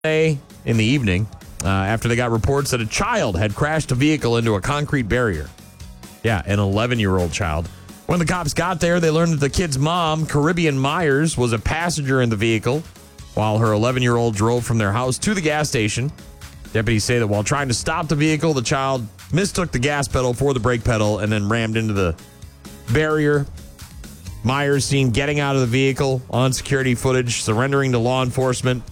in the evening after they got reports that a child had crashed a vehicle into a concrete barrier. Yeah, an 11-year-old child. When the cops got there, they learned that the kid's mom, Caribbean Myers, was a passenger in the vehicle while her 11-year-old drove from their house to the gas station. Deputies say that while trying to stop the vehicle, the child mistook the gas pedal for the brake pedal and then rammed into the barrier. Myers seen getting out of the vehicle on security footage, surrendering to law enforcement.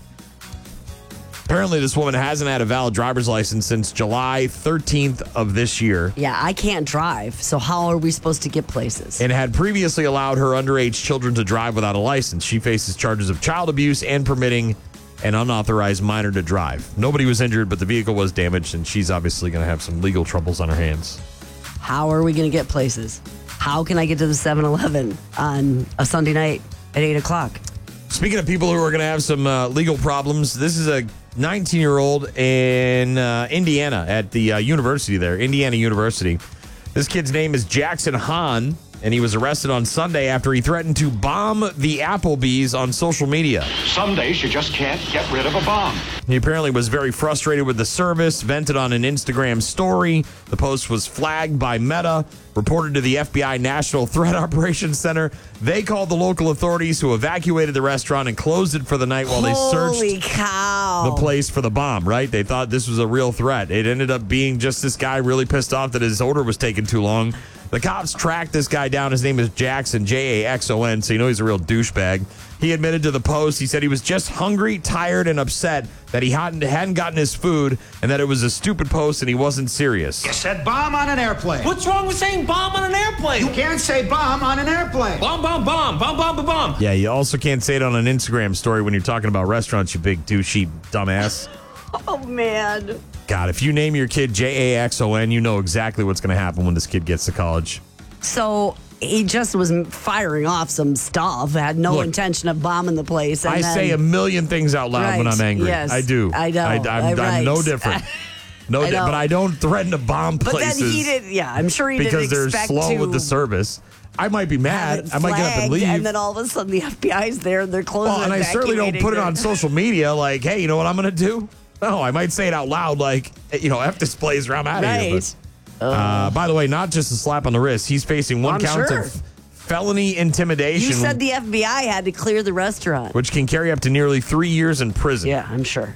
Apparently, this woman hasn't had a valid driver's license since July 13th of this year. Yeah, I can't drive, so how are we supposed to get places? And had previously allowed her underage children to drive without a license. She faces charges of child abuse and permitting an unauthorized minor to drive. Nobody was injured, but the vehicle was damaged, and she's obviously going to have some legal troubles on her hands. How are we going to get places? How can I get to the 7-Eleven on a Sunday night at 8 o'clock? Speaking of people who are going to have some legal problems, this is a 19-year-old in Indiana at the university there, Indiana University. This kid's name is Jackson Hahn, and he was arrested on Sunday after he threatened to bomb the Applebee's on social media. Some days you just can't get rid of a bomb. He apparently was very frustrated with the service, vented on an Instagram story. The post was flagged by Meta, reported to the FBI National Threat Operations Center. They called the local authorities who evacuated the restaurant and closed it for the night while they searched the place for the bomb, right? They thought this was a real threat. It ended up being just this guy really pissed off that his order was taking too long. The cops tracked this guy down. His name is Jackson, Jaxon, so you know he's a real douchebag. He admitted to the Post. He said he was just hungry, tired, and upset that he hadn't gotten his food and that it was a stupid post and he wasn't serious. You said bomb on an airplane. What's wrong with saying bomb on an airplane? You can't say bomb on an airplane. Bomb, bomb, bomb, bomb, bomb, bomb, bomb. Yeah, you also can't say it on an Instagram story when you're talking about restaurants, you big douchey dumbass. Oh, man. God, if you name your kid Jaxon, you know exactly what's going to happen when this kid gets to college. So he just was firing off some stuff, had no intention of bombing the place. And I say a million things out loud when I'm angry. Yes, I do. I know. I'm no different. But I don't threaten to bomb places. But then he did, I'm sure he didn't because they're expect slow to with the service. I might be mad. I might get up and leave. And then all of a sudden the FBI's there and they're closing. Well, and I certainly don't put it on social media like, hey, you know what I'm going to do? No, I might say it out loud like, F this place or I'm out of here. But, by the way, not just a slap on the wrist. He's facing one count of felony intimidation. You said the FBI had to clear the restaurant, which can carry up to nearly 3 years in prison. Yeah, I'm sure.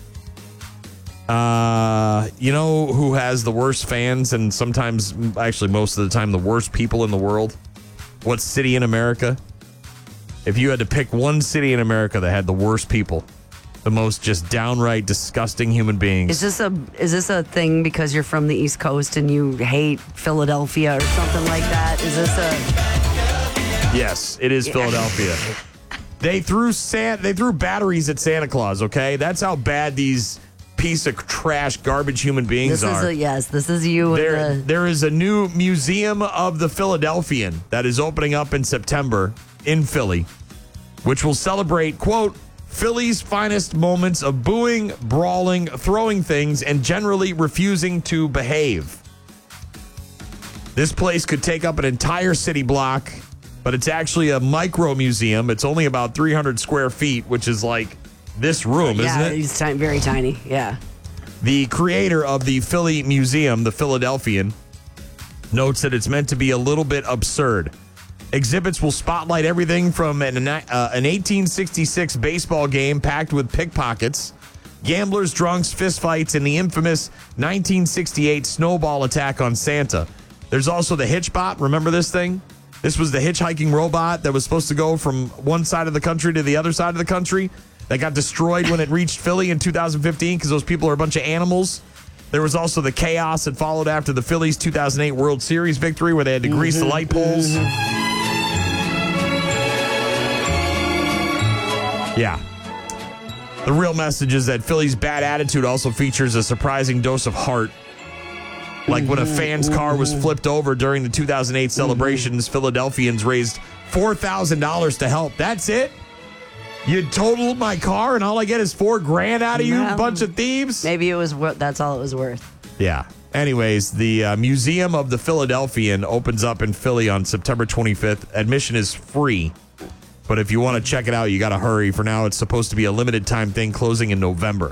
You know who has the worst fans and sometimes, actually most of the time, the worst people in the world? What city in America? If you had to pick one city in America that had the worst people, the most just downright disgusting human beings. Is this a thing because you're from the East Coast and you hate Philadelphia or something like that? Is this a... Yes, it is Philadelphia. They threw batteries at Santa Claus, okay? That's how bad these piece of trash garbage human beings are. This is you. There is a new Museum of the Philadelphian that is opening up in September in Philly, which will celebrate, quote, Philly's finest moments of booing, brawling, throwing things, and generally refusing to behave. This place could take up an entire city block, but it's actually a micro museum. It's only about 300 square feet, which is like this room, isn't it? Yeah, it's very tiny, yeah. The creator of the Philly Museum, the Philadelphian, notes that it's meant to be a little bit absurd. Exhibits will spotlight everything from an 1866 baseball game packed with pickpockets, gamblers, drunks, fistfights, and the infamous 1968 snowball attack on Santa. There's also the Hitchbot. Remember this thing? This was the hitchhiking robot that was supposed to go from one side of the country to the other side of the country that got destroyed when it reached Philly in 2015 because those people are a bunch of animals. There was also the chaos that followed after the Phillies' 2008 World Series victory where they had to grease the light poles. Yeah. The real message is that Philly's bad attitude also features a surprising dose of heart. Like when a fan's car was flipped over during the 2008 celebrations, Philadelphians raised $4,000 to help. That's it? You totaled my car and all I get is $4,000 out of you, bunch of thieves? Maybe that's all it was worth. Yeah. Anyways, the Museum of the Philadelphian opens up in Philly on September 25th. Admission is free. But if you want to check it out, you got to hurry. For now, it's supposed to be a limited time thing closing in November.